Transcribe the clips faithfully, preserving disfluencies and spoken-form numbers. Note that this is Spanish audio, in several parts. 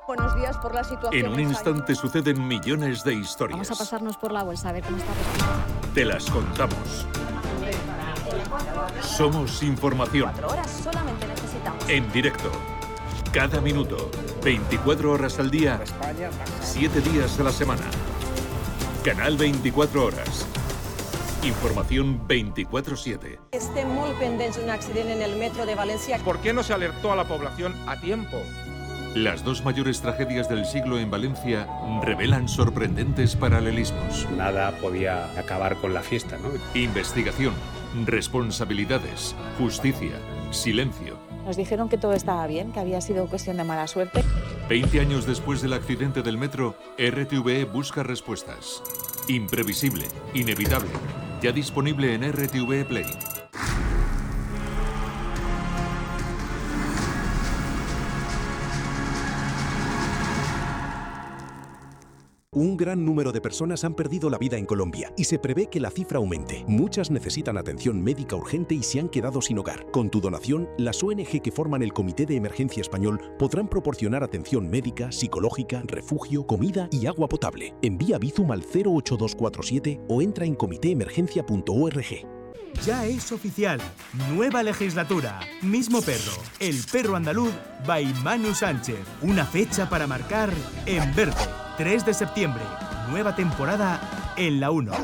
Buenos días por la situación. En un instante suceden millones de historias. Vamos a pasarnos por la bolsa a ver cómo está respondiendo. Te las contamos. Somos información. Cuatro horas solamente necesitamos. En directo. Cada minuto. veinticuatro horas al día. siete días a la semana. Canal veinticuatro horas. Información veinticuatro siete. Estem molt pendents d'un accident en el metro de València. ¿Por qué no se alertó a la población a tiempo? Las dos mayores tragedias del siglo en Valencia revelan sorprendentes paralelismos. Nada podía acabar con la fiesta, ¿no? Investigación, responsabilidades, justicia, silencio. Nos dijeron que todo estaba bien, que había sido cuestión de mala suerte. Veinte años después del accidente del metro, R T V E busca respuestas. Imprevisible, inevitable. Ya disponible en R T V E Play. Un gran número de personas han perdido la vida en Colombia y se prevé que la cifra aumente. Muchas necesitan atención médica urgente y se han quedado sin hogar. Con tu donación, las O N G que forman el Comité de Emergencia Español podrán proporcionar atención médica, psicológica, refugio, comida y agua potable. Envía Bizum al cero ocho dos cuatro siete o entra en comité emergencia punto org. Ya es oficial. Nueva legislatura. Mismo perro. El perro andaluz by Manu Sánchez. Una fecha para marcar en verde. tres de septiembre. Nueva temporada en la uno.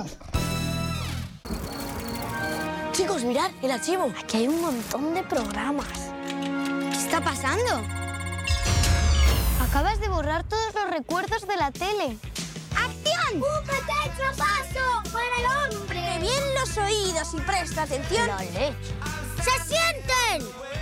Chicos, mirad el archivo. Aquí hay un montón de programas. ¿Qué está pasando? Acabas de borrar todos los recuerdos de la tele. ¡Acción! ¡Un pequeño paso para el hombre! ¡Que bien los oídos y presta atención! ¡La leche! ¡Se sienten!